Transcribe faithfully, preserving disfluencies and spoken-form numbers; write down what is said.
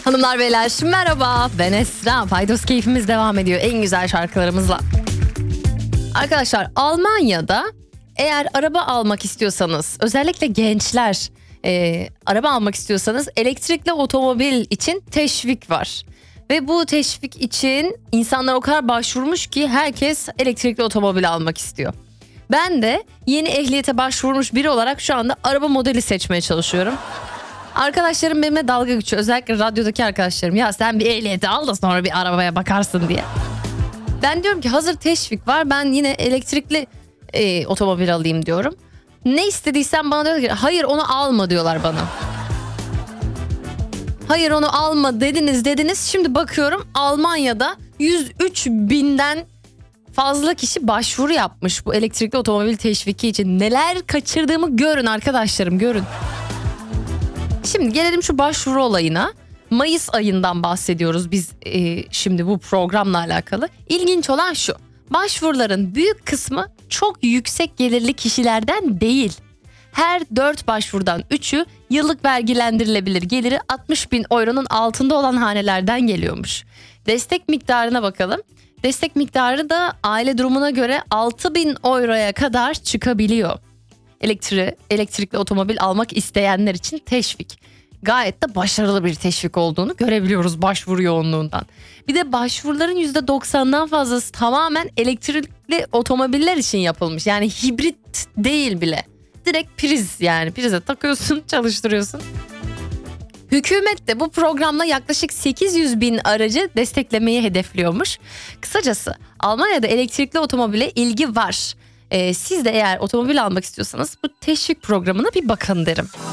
Hanımlar beyler merhaba, ben Esra. Paydos keyfimiz devam ediyor en güzel şarkılarımızla. Arkadaşlar, Almanya'da eğer araba almak istiyorsanız, özellikle gençler e, araba almak istiyorsanız elektrikli otomobil için teşvik var. Ve bu teşvik için insanlar o kadar başvurmuş ki herkes elektrikli otomobil almak istiyor. Ben de yeni ehliyete başvurmuş biri olarak şu anda araba modeli seçmeye çalışıyorum. Arkadaşlarım benimle dalga geçiyor. Özellikle radyodaki arkadaşlarım. Ya sen bir ehliyeti al da sonra bir arabaya bakarsın diye. Ben diyorum ki hazır teşvik var. Ben yine elektrikli e, otomobil alayım diyorum. Ne istediysen bana diyor ki hayır onu alma diyorlar bana. Hayır onu alma dediniz dediniz. Şimdi bakıyorum Almanya'da yüz üç binden fazla kişi başvuru yapmış bu elektrikli otomobil teşviki için. Neler kaçırdığımı görün arkadaşlarım, görün. Şimdi gelelim şu başvuru olayına. Mayıs ayından bahsediyoruz biz e, şimdi bu programla alakalı. İlginç olan şu: başvuruların büyük kısmı çok yüksek gelirli kişilerden değil. Her dört başvurudan üçü yıllık vergilendirilebilir geliri altmış bin euronun altında olan hanelerden geliyormuş. Destek miktarına bakalım. Destek miktarı da aile durumuna göre altı bin euroya kadar çıkabiliyor. Elektri, elektrikli otomobil almak isteyenler için teşvik. Gayet de başarılı bir teşvik olduğunu görebiliyoruz başvuru yoğunluğundan. Bir de başvuruların yüzde doksandan fazlası tamamen elektrikli otomobiller için yapılmış. Yani hibrit değil bile. Direkt priz, yani prize takıyorsun, çalıştırıyorsun. Hükümet de bu programla yaklaşık sekiz yüz bin aracı desteklemeyi hedefliyormuş. Kısacası Almanya'da elektrikli otomobile ilgi var. Ee, siz de eğer otomobil almak istiyorsanız bu teşvik programına bir bakın derim.